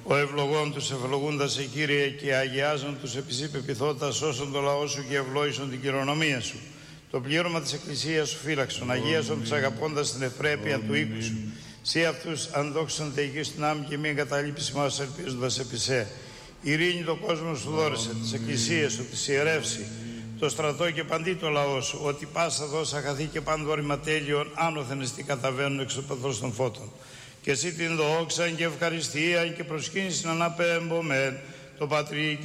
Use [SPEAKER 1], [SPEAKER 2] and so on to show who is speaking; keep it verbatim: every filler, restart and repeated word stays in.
[SPEAKER 1] Ο ευλογών τους ευλογούντας σε Κύριε και αγιάζον τους επισή πεπιθώτα, σώσον το λαό σου και ευλόγησον την κληρονομία σου. Το πλήρωμα της Εκκλησίας σου φύλαξον, αγίασον τους αγαπώντας την ευπρέπεια του οίκου σου. Σύ αυτούς ανδόξαν τεγείς του νάμι και μη εγκαταλείπεις μας ελπίζοντας επί σε. Ειρήνη το κόσμο σου δώρισε, τις εκκλησίες σου, τις ιερεύσει, το στρατό και παντί το λαό σου, ότι πάσα δόσα αγαθή και πάντο τέλειον άνωθεν εστί καταβαίνουν εξ του παθός των φώτων. Και εσύ την δόξαν και ευχαριστίαν και προσκύνησιν αναπέμπομεν το Πατρί